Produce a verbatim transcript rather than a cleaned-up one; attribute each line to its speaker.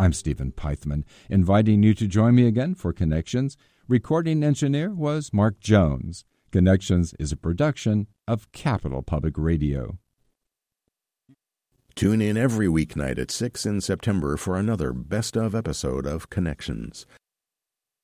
Speaker 1: I'm Stephen Pythman, inviting you to join me again for Connections. Recording engineer was Mark Jones. Connections is a production of Capital Public Radio.
Speaker 2: Tune in every weeknight at six in September for another best-of episode of Connections.